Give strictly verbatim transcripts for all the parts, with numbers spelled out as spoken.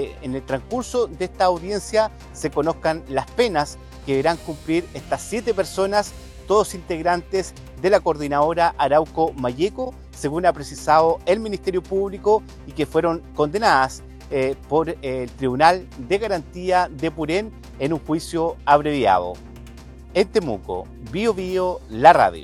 En el transcurso de esta audiencia se conozcan las penas que deberán cumplir estas siete personas, todos integrantes de la coordinadora Arauco Malleco, según ha precisado el Ministerio Público, y que fueron condenadas eh, por el Tribunal de Garantía de Purén en un juicio abreviado. En Temuco, Bio Bio, la radio.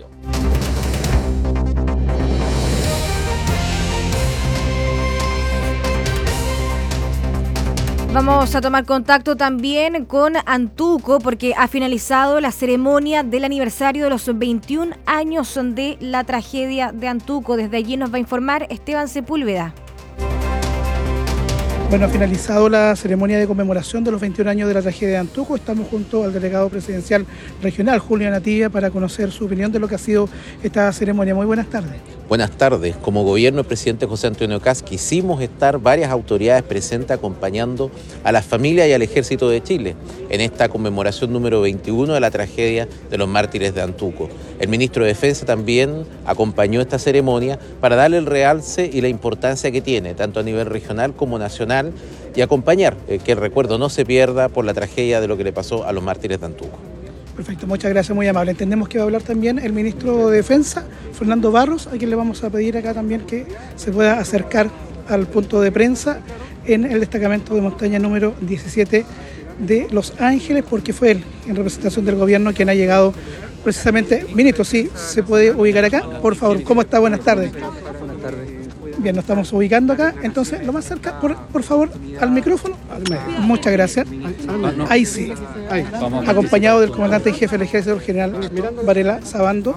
Vamos a tomar contacto también con Antuco porque ha finalizado la ceremonia del aniversario de los veintiún años de la tragedia de Antuco. Desde allí nos va a informar Esteban Sepúlveda. Bueno, ha finalizado la ceremonia de conmemoración de los veintiún años de la tragedia de Antuco. Estamos junto al delegado presidencial regional, Julio Natia, para conocer su opinión de lo que ha sido esta ceremonia. Muy buenas tardes. Buenas tardes. Como gobierno del presidente José Antonio Kast quisimos estar varias autoridades presentes acompañando a las familias y al Ejército de Chile en esta conmemoración número veintiuno de la tragedia de los mártires de Antuco. El ministro de Defensa también acompañó esta ceremonia para darle el realce y la importancia que tiene, tanto a nivel regional como nacional, y acompañar eh, que el recuerdo no se pierda por la tragedia de lo que le pasó a los mártires de Antuco. Perfecto, muchas gracias, muy amable. Entendemos que va a hablar también el ministro de Defensa, Fernando Barros, a quien le vamos a pedir acá también que se pueda acercar al punto de prensa en el destacamento de montaña número diecisiete de Los Ángeles, porque fue él, en representación del gobierno, quien ha llegado precisamente. Ministro, sí, se puede ubicar acá, por favor. ¿Cómo está? Buenas tardes. Buenas tardes. Bien, nos estamos ubicando acá, entonces lo más cerca, por, por favor, al micrófono. Muchas gracias. Ahí sí, ahí. Acompañado del comandante en jefe del ejército, el general Varela Sabando.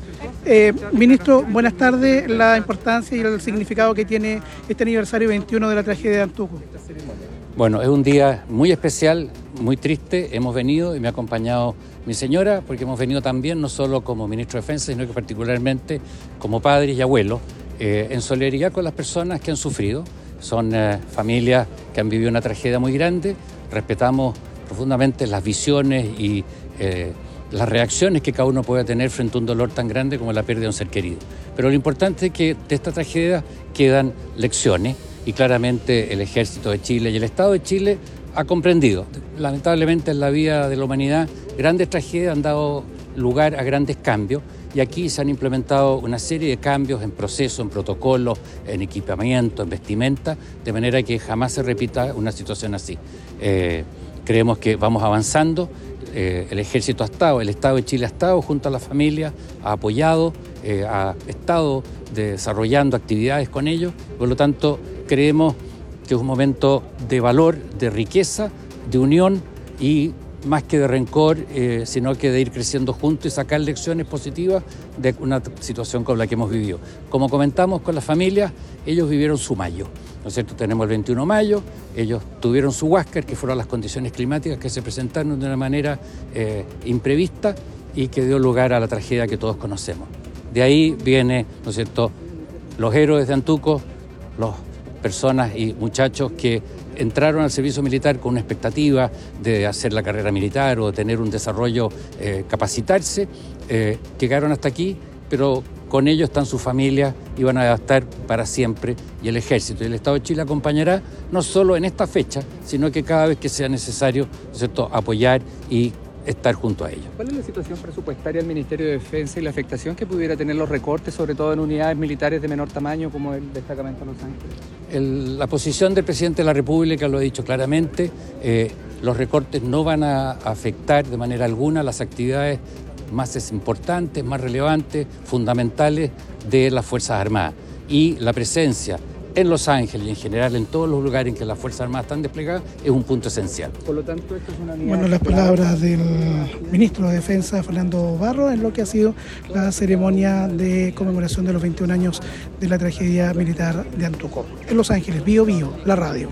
Eh, ministro, buenas tardes. La importancia y el significado que tiene este aniversario veintiuno de la tragedia de Antuco. Bueno, es un día muy especial, muy triste. Hemos venido y me ha acompañado mi señora, porque hemos venido también, no solo como ministro de Defensa, sino que particularmente como padres y abuelos, eh, en solidaridad con las personas que han sufrido. Son eh, familias que han vivido una tragedia muy grande. Respetamos profundamente las visiones y eh, las reacciones que cada uno puede tener frente a un dolor tan grande como la pérdida de un ser querido. Pero lo importante es que de esta tragedia quedan lecciones, y claramente el Ejército de Chile y el Estado de Chile ha comprendido. Lamentablemente en la vida de la humanidad grandes tragedias han dado lugar a grandes cambios, y aquí se han implementado una serie de cambios en procesos, en protocolos, en equipamiento, en vestimenta, de manera que jamás se repita una situación así. Eh, creemos que vamos avanzando. Eh, el Ejército ha estado, el Estado de Chile ha estado junto a la familia, ha apoyado, eh, ha estado desarrollando actividades con ellos. Por lo tanto, creemos que es un momento de valor, de riqueza, de unión, y más que de rencor, eh, sino que de ir creciendo juntos y sacar lecciones positivas de una situación como la que hemos vivido. Como comentamos con las familias, ellos vivieron su mayo, ¿no es cierto? Tenemos el veintiuno de mayo, ellos tuvieron su huáscar, que fueron las condiciones climáticas que se presentaron de una manera eh, imprevista y que dio lugar a la tragedia que todos conocemos. De ahí viene, ¿no es cierto?, los héroes de Antuco, las personas y muchachos que entraron al servicio militar con una expectativa de hacer la carrera militar o de tener un desarrollo, eh, capacitarse, eh, llegaron hasta aquí, pero con ellos están sus familias y van a estar para siempre, y el Ejército y el Estado de Chile acompañará no solo en esta fecha, sino que cada vez que sea necesario, ¿no es cierto?, apoyar y estar junto a ellos. ¿Cuál es la situación presupuestaria del Ministerio de Defensa y la afectación que pudiera tener los recortes, sobre todo en unidades militares de menor tamaño como el destacamento de Los Ángeles? El, la posición del presidente de la República lo ha dicho claramente. Eh, los recortes no van a afectar de manera alguna las actividades más importantes, más relevantes, fundamentales de las Fuerzas Armadas. Y la presencia en Los Ángeles y en general en todos los lugares en que las Fuerzas Armadas están desplegadas es un punto esencial. Por lo tanto, esto es una unidad. Bueno, las palabras del ministro de Defensa, Fernando Barros, en lo que ha sido la ceremonia de conmemoración de los veintiún años de la tragedia militar de Antuco. En Los Ángeles, Bio Bio, la radio.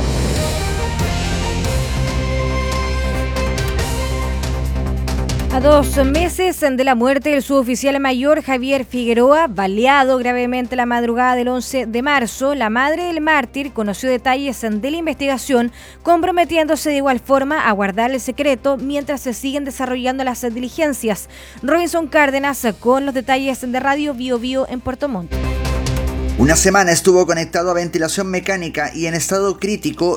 A dos meses de la muerte del suboficial mayor Javier Figueroa, baleado gravemente la madrugada del once de marzo, la madre del mártir conoció detalles de la investigación, comprometiéndose de igual forma a guardar el secreto mientras se siguen desarrollando las diligencias. Robinson Cárdenas con los detalles de Radio Bio Bio en Puerto Montt. Una semana estuvo conectado a ventilación mecánica y en estado crítico